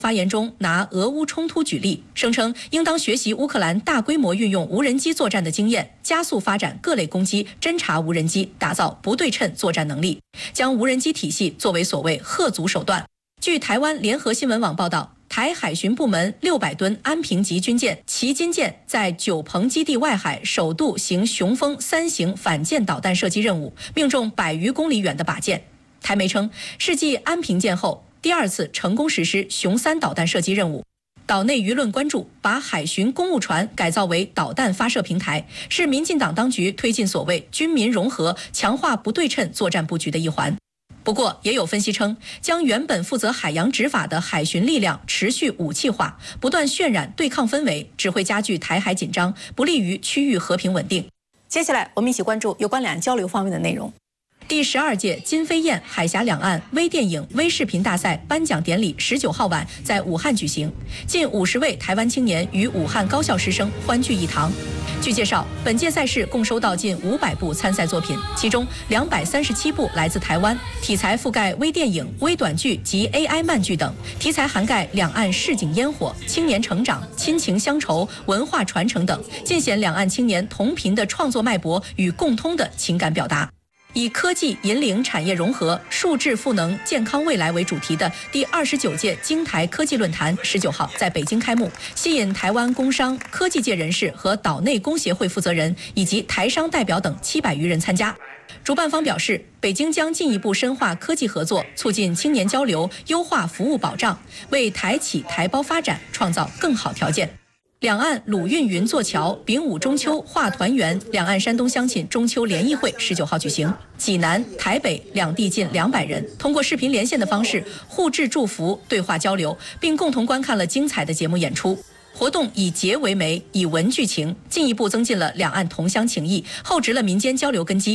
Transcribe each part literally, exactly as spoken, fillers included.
发言中拿俄乌冲突举例，声称应当学习乌克兰大规模运用无人机作战的经验，加速发展各类攻击、侦察无人机，打造不对称作战能力，将无人机体系作为所谓吓阻手段。据台湾联合新闻网报道，台海巡部门六百吨安平级军舰旗津舰在九鹏基地外海首度行雄风三型反舰导弹射击任务，命中百余公里远的靶舰。台媒称，是继安平舰后第二次成功实施雄三导弹射击任务。岛内舆论关注，把海巡公务船改造为导弹发射平台，是民进党当局推进所谓军民融合、强化不对称作战布局的一环。不过，也有分析称，将原本负责海洋执法的海巡力量持续武器化，不断渲染对抗氛围，只会加剧台海紧张，不利于区域和平稳定。 接下来，我们一起关注有关两岸交流方面的内容。 第十二届金飞燕海峡两岸微电影微视频大赛颁奖典礼十九号晚在武汉举行，近五十位台湾青年与武汉高校师生欢聚一堂。据介绍，本届赛事共收到近五百部参赛作品，其中两百三十七部来自台湾，题材覆盖微电影、微短剧及 A I 漫剧等，题材涵盖两岸市井烟火、青年成长、亲情乡愁、文化传承等，尽显两岸青年同频的创作脉搏与共通的情感表达。以科技引领产业融合、数字赋能健康未来为主题的第二十九届京台科技论坛十九号在北京开幕，吸引台湾工商、科技界人士和岛内工协会负责人以及台商代表等七百余人参加。主办方表示，北京将进一步深化科技合作，促进青年交流，优化服务保障，为台企台胞发展创造更好条件。两岸鲁运云座桥，丙午中秋话团圆。两岸山东乡亲中秋联谊会十九号举行，济南、台北两地近两百人通过视频连线的方式互致祝福、对话交流，并共同观看了精彩的节目演出。活动以节为媒，以文聚情，进一步增进了两岸同乡情谊，厚植了民间交流根基。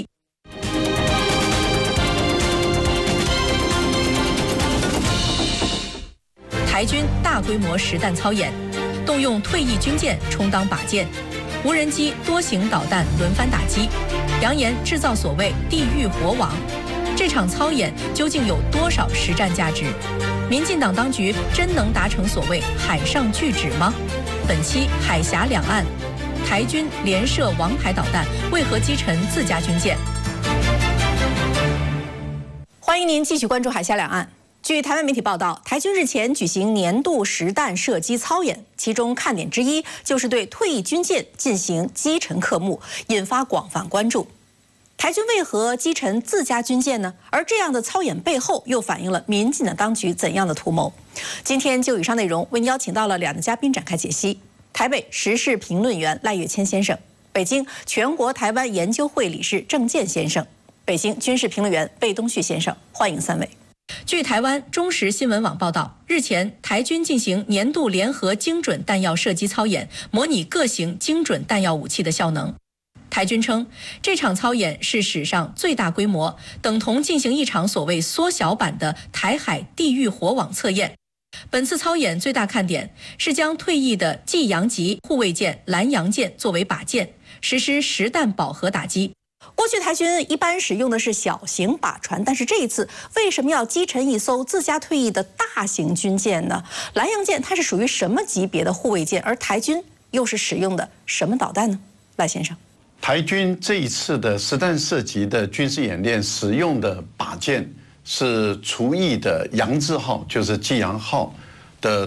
台军大规模实弹操演，动用退役军舰充当靶舰，无人机多型导弹轮番打击，扬言制造所谓地狱火网。这场操演究竟有多少实战价值？民进党当局真能达成所谓海上拒止吗？本期海峡两岸，台军连射王牌导弹，为何击沉自家军舰？ 欢迎您继续关注海峡两岸。据台湾媒体报道，台军日前举行年度实弹射击操演，其中看点之一就是对退役军舰进行击沉克幕，引发广泛关注。台军为何击沉自家军舰呢？而这样的操演背后又反映了民进党当局怎样的图谋？今天就以上内容为您邀请到了两位嘉宾展开解析：台北时事评论员赖岳谦先生，北京全国台湾研究会理事郑健先生，北京军事评论员魏东旭先生，欢迎三位。 据台湾中时新闻网报道，日前台军进行年度联合精准弹药射击操演，模拟各型精准弹药武器的效能。台军称，这场操演是史上最大规模，等同进行一场所谓缩小版的台海地狱火网测验。本次操演最大看点是将退役的济阳级护卫舰蓝洋舰作为靶舰，实施实弹饱和打击。 过去台军一般使用的是小型靶船，但是这一次为什么要击沉一艘自家退役的大型军舰呢？蓝洋舰它是属于什么级别的护卫舰，而台军又是使用的什么导弹呢？赖先生， 台军这一次的实弹射击的军事演练使用的靶舰是除役的扬字号，就是济阳号，